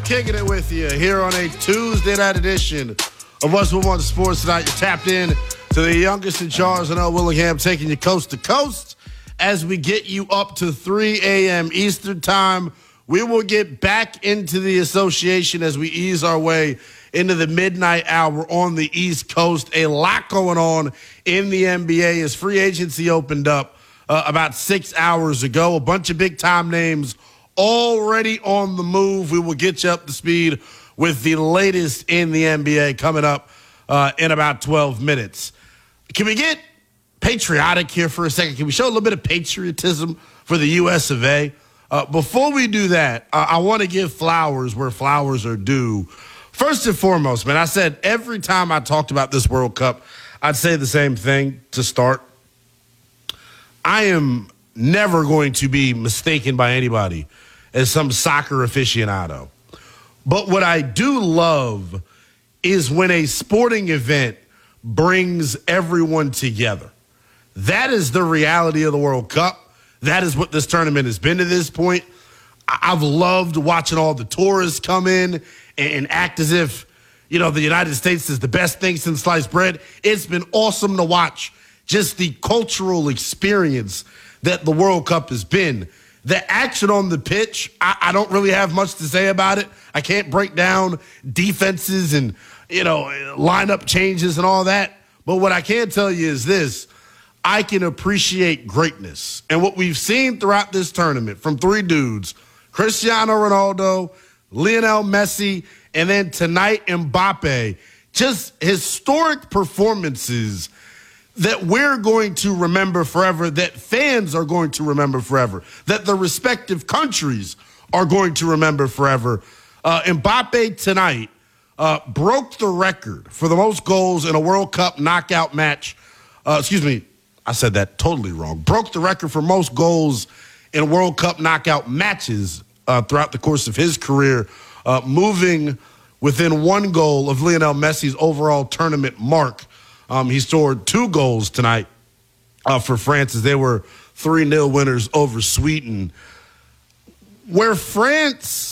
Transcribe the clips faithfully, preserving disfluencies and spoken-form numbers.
kicking it with you here on a Tuesday night edition of What's One One Sports Tonight. You're tapped in to the youngest in charge, and L. Willingham, taking you coast to coast as we get you up to three a.m. Eastern time. We will get back into the association as we ease our way into the midnight hour on the East Coast. A lot going on in the N B A as free agency opened up uh, about six hours ago. A bunch of big-time names already on the move. We will get you up to speed with the latest in the N B A coming up uh, in about twelve minutes. Can we get patriotic here for a second? Can we show a little bit of patriotism for the U S of A? Uh, before we do that, uh, I want to give flowers where flowers are due. First and foremost, man, I said every time I talked about this World Cup, I'd say the same thing to start. I am never going to be mistaken by anybody as some soccer aficionado. But what I do love is when a sporting event brings everyone together. That is the reality of the World Cup. That is what this tournament has been to this point. I've loved watching all the tourists come in and act as if, you know, the United States is the best thing since sliced bread. It's been awesome to watch just the cultural experience that the World Cup has been. The action on the pitch, I, I don't really have much to say about it. I can't break down defenses and, you know, lineup changes and all that. But what I can tell you is this. I can appreciate greatness. And what we've seen throughout this tournament from three dudes, Cristiano Ronaldo, Lionel Messi, and then tonight Mbappe, just historic performances that we're going to remember forever, that fans are going to remember forever, that the respective countries are going to remember forever. Uh, Mbappe tonight uh, broke the record for the most goals in a World Cup knockout match. Uh, excuse me, I said that totally wrong. Broke the record for most goals in World Cup knockout matches uh, throughout the course of his career, uh, moving within one goal of Lionel Messi's overall tournament mark. Um, he scored two goals tonight uh, for France as they were three nil winners over Sweden. Where France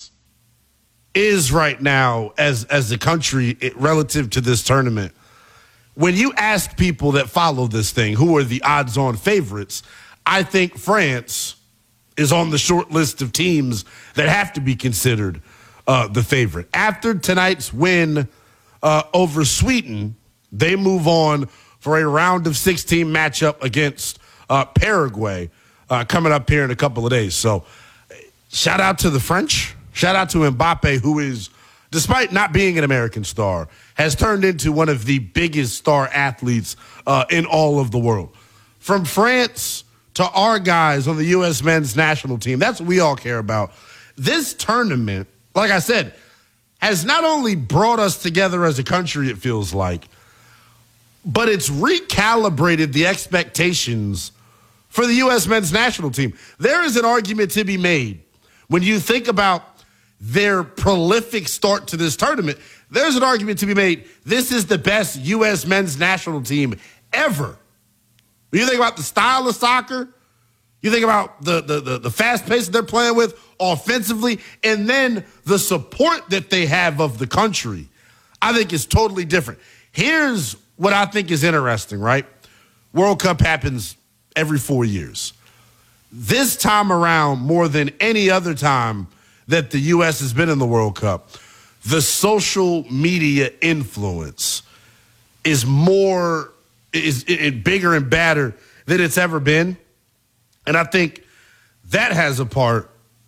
is right now as, as a country it, relative to this tournament, when you ask people that follow this thing who are the odds-on favorites, I think France is on the short list of teams that have to be considered uh, the favorite. After tonight's win uh, over Sweden, they move on for a round of sixteen matchup against uh, Paraguay uh, coming up here in a couple of days. So shout out to the French. Shout out to Mbappe, who is, despite not being an American star, has turned into one of the biggest star athletes uh, in all of the world. From France to our guys on the U S men's national team, that's what we all care about. This tournament, like I said, has not only brought us together as a country, it feels like, but it's recalibrated the expectations for the U S men's national team. There is an argument to be made when you think about their prolific start to this tournament. There's an argument to be made. This is the best U S men's national team ever. When you think about the style of soccer, you think about the, the, the, the fast pace that they're playing with offensively, and then the support that they have of the country, I think is totally different. Here's what I think is interesting, right? World Cup happens every four years. This time around, more than any other time that the U S has been in the World Cup, the social media influence is more, is, is bigger and badder than it's ever been. And I think that has a part,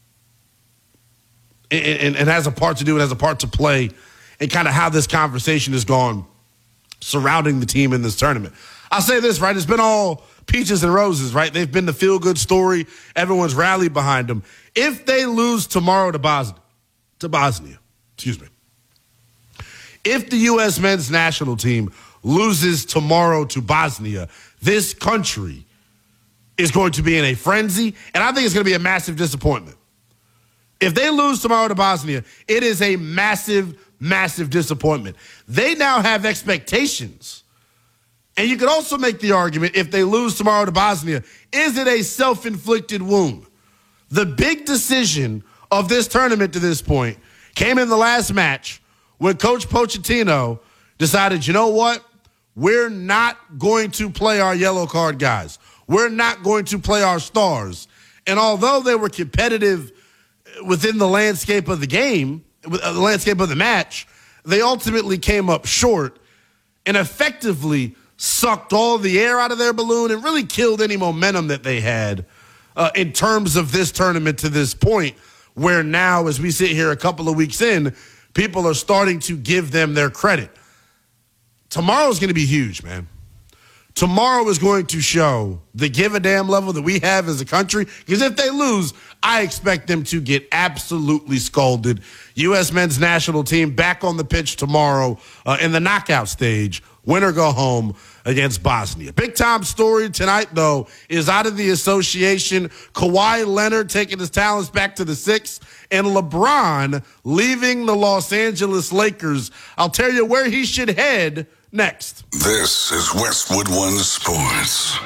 and, and has a part to do, and has a part to play in kind of how this conversation has gone surrounding the team in this tournament. I'll say this, right? It's been all peaches and roses, right? They've been the feel-good story. Everyone's rallied behind them. If they lose tomorrow to Bosnia, to Bosnia, excuse me, if the U S men's national team loses tomorrow to Bosnia, this country is going to be in a frenzy, and I think it's going to be a massive disappointment. If they lose tomorrow to Bosnia, it is a massive, massive disappointment. They now have expectations. And you could also make the argument, if they lose tomorrow to Bosnia, is it a self-inflicted wound? The big decision of this tournament to this point came in the last match when Coach Pochettino decided, you know what? We're not going to play our yellow card guys. We're not going to play our stars. And although they were competitive within the landscape of the game, the landscape of the match, they ultimately came up short and effectively sucked all the air out of their balloon and really killed any momentum that they had uh, in terms of this tournament to this point, where now, as we sit here a couple of weeks in, people are starting to give them their credit. Tomorrow's going to be huge, man. Tomorrow is going to show the give a damn level that we have as a country, because if they lose, I expect them to get absolutely scalded. U S men's national team back on the pitch tomorrow uh, in the knockout stage. Win or go home against Bosnia. Big time story tonight, though, is out of the association. Kawhi Leonard taking his talents back to the six, and LeBron leaving the Los Angeles Lakers. I'll tell you where he should head next. This is Westwood One Sports.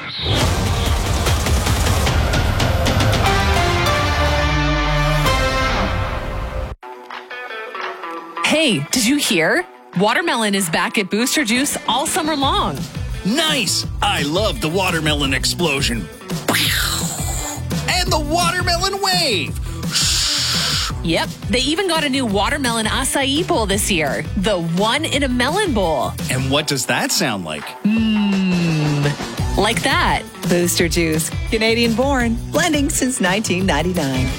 Hey, did you hear? Watermelon is back at Booster Juice all summer long. Nice! I love the watermelon explosion. And the watermelon wave. Yep, they even got a new watermelon acai bowl this year. The one in a melon bowl. And what does that sound like? Mmm, like that. Booster Juice, Canadian born, blending since nineteen ninety-nine.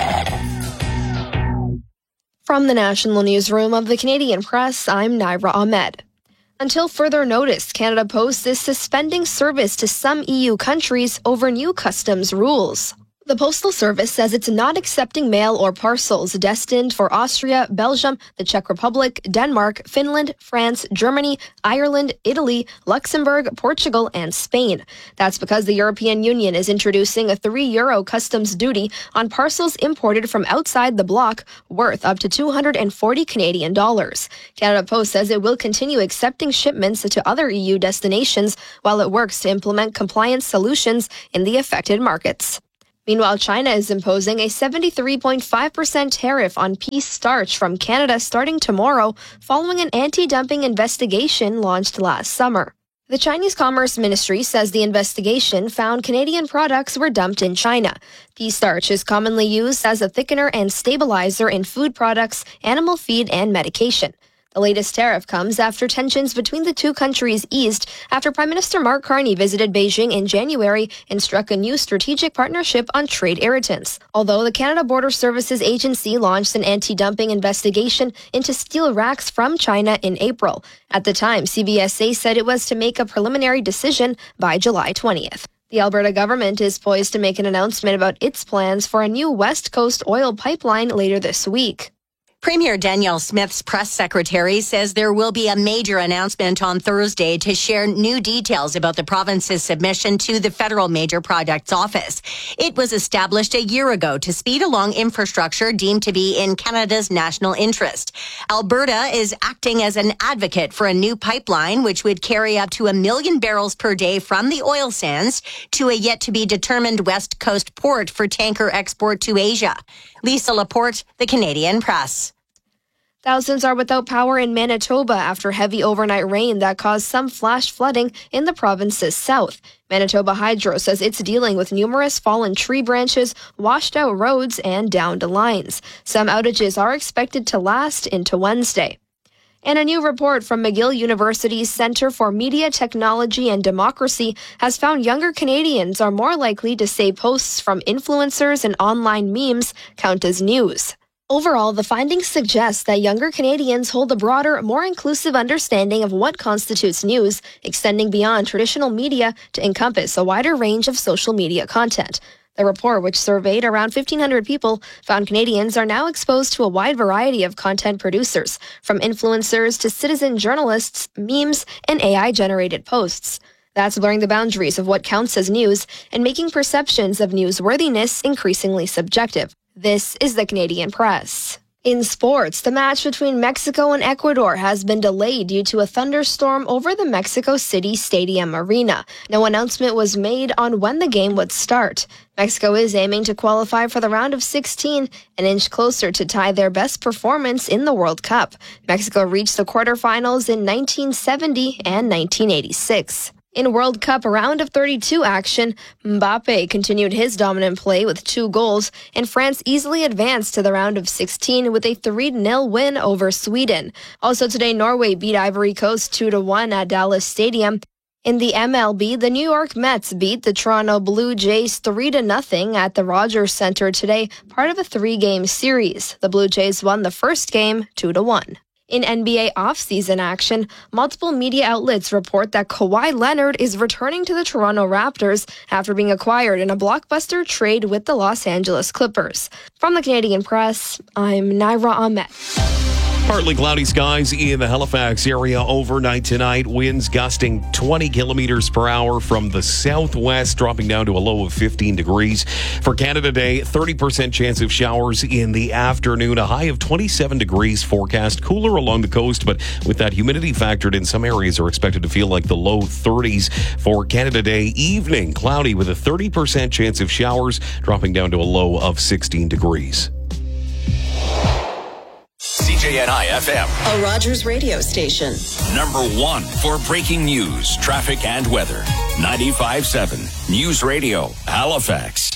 From the National Newsroom of the Canadian Press, I'm Naira Ahmed. Until further notice, Canada Post is suspending service to some E U countries over new customs rules. The Postal Service says it's not accepting mail or parcels destined for Austria, Belgium, the Czech Republic, Denmark, Finland, France, Germany, Ireland, Italy, Luxembourg, Portugal, and Spain. That's because the European Union is introducing a three euro customs duty on parcels imported from outside the bloc worth up to two hundred forty Canadian dollars. Canada Post says it will continue accepting shipments to other E U destinations while it works to implement compliance solutions in the affected markets. Meanwhile, China is imposing a seventy-three point five percent tariff on pea starch from Canada starting tomorrow, following an anti-dumping investigation launched last summer. The Chinese Commerce Ministry says the investigation found Canadian products were dumped in China. Pea starch is commonly used as a thickener and stabilizer in food products, animal feed, and medication. The latest tariff comes after tensions between the two countries eased after Prime Minister Mark Carney visited Beijing in January and struck a new strategic partnership on trade irritants. Although the Canada Border Services Agency launched an anti-dumping investigation into steel racks from China in April. At the time, C B S A said it was to make a preliminary decision by July twentieth. The Alberta government is poised to make an announcement about its plans for a new West Coast oil pipeline later this week. Premier Danielle Smith's press secretary says there will be a major announcement on Thursday to share new details about the province's submission to the Federal Major Projects Office. It was established a year ago to speed along infrastructure deemed to be in Canada's national interest. Alberta is acting as an advocate for a new pipeline which would carry up to a million barrels per day from the oil sands to a yet-to-be-determined West Coast port for tanker export to Asia. Lisa Laporte, The Canadian Press. Thousands are without power in Manitoba after heavy overnight rain that caused some flash flooding in the province's south. Manitoba Hydro says it's dealing with numerous fallen tree branches, washed out roads, and downed lines. Some outages are expected to last into Wednesday. And a new report from McGill University's Centre for Media, Technology and Democracy has found younger Canadians are more likely to say posts from influencers and online memes count as news. Overall, the findings suggest that younger Canadians hold a broader, more inclusive understanding of what constitutes news, extending beyond traditional media to encompass a wider range of social media content. The report, which surveyed around fifteen hundred people, found Canadians are now exposed to a wide variety of content producers, from influencers to citizen journalists, memes, and A I-generated posts. That's blurring the boundaries of what counts as news and making perceptions of newsworthiness increasingly subjective. This is the Canadian Press. In sports, the match between Mexico and Ecuador has been delayed due to a thunderstorm over the Mexico City Stadium arena. No announcement was made on when the game would start. Mexico is aiming to qualify for the round of sixteen, an inch closer to tie their best performance in the World Cup. Mexico reached the quarterfinals in nineteen seventy and nineteen eighty-six. In World Cup round of thirty-two action, Mbappe continued his dominant play with two goals, and France easily advanced to the round of sixteen with a three nil win over Sweden. Also today, Norway beat Ivory Coast two to one at Dallas Stadium. In the M L B, the New York Mets beat the Toronto Blue Jays three to nothing at the Rogers Center today, part of a three-game series. The Blue Jays won the first game two to one. In N B A offseason action, multiple media outlets report that Kawhi Leonard is returning to the Toronto Raptors after being acquired in a blockbuster trade with the Los Angeles Clippers. From the Canadian Press, I'm Naira Ahmed. Partly cloudy skies in the Halifax area overnight tonight. Winds gusting twenty kilometers per hour from the southwest, dropping down to a low of fifteen degrees. For Canada Day, thirty percent chance of showers in the afternoon. A high of twenty-seven degrees forecast. Cooler along the coast, but with that humidity factored in, some areas are expected to feel like the low thirties. For Canada Day evening, cloudy with a thirty percent chance of showers, dropping down to a low of sixteen degrees. C J N I F M, A Rogers radio station. number one for breaking news, traffic, and weather. ninety-five point seven News Radio, Halifax.